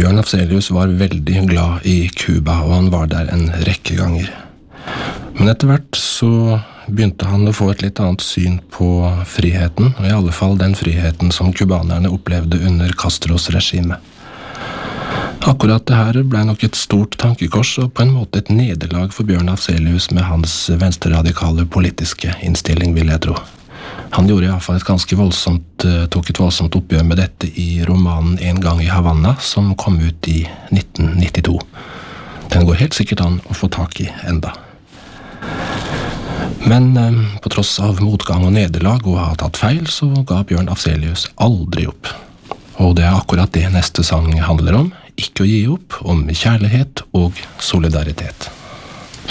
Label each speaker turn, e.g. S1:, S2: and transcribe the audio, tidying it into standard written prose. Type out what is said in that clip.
S1: Bjørn Afzelius var veldig glad i Cuba, og han var der en rekke ganger. Men etter hvert så begynte han å få et litt annet syn på friheten, og i alle fall den friheten som kubanerne opplevde under Castros regime. Akkurat det her ble nok et stort tankekors, og på en måte et nederlag for Bjørn Afzelius med hans venstreradikale politiske innstilling, vil jeg tro. Han gjorde i hvert fall tok et voldsomt oppgjør med dette i romanen En gang i Havanna, som kom ut i 1992. Den går helt sikkert an å få tak i enda. Men på tross av motgang og nederlag og ha tatt feil, så ga Bjørn Afzelius aldri opp. Og det er akkurat det neste sang handler om, ikke å gi opp, om kjærlighet og solidaritet.